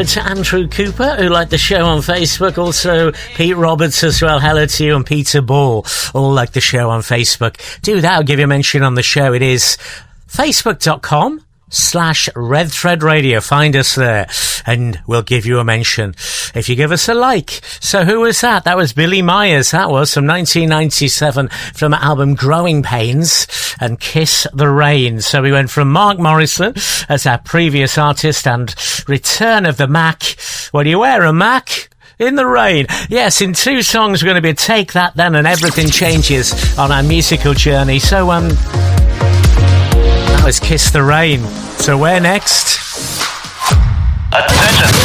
hello to Andrew Cooper, who liked the show on Facebook. Also, Pete Roberts as well. Hello to you, and Peter Ball, all like the show on Facebook. Do that, I'll give you a mention on the show. It is facebook.com/Red Thread Radio. Find us there and we'll give you a mention if you give us a like. So who was that? That was Billy Myers. That was from 1997 from the album Growing Pains and Kiss the Rain. So we went from Mark Morrison as our previous artist and return of the Mac. What do you wear, a Mac? In the rain. Yes, in 2 songs we're going to be Take That Then and Everything Changes on our musical journey. So that was Kiss the Rain. So where next? Attention!